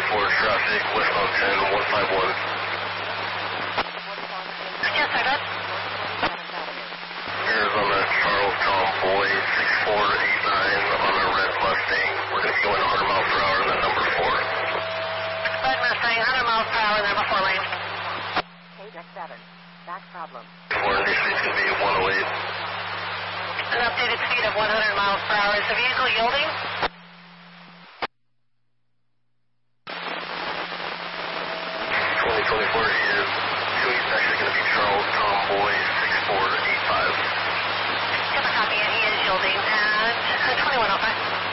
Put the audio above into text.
traffic, westbound 10, 151. Yes, sir, good. Arizona Charles Tom Boy 6489 on a red Mustang. We're going to be going 100 miles per hour in the number 4. Red Mustang, 100 miles per hour, number 4 lane. Deck 7. Back problem. Warranty speed's going to be 108. An updated speed of 100 miles per hour. Is the vehicle yielding? 2024 is actually going to be Charles Tom Boy 6485. Yep, I copy it. He is yielding at 2105.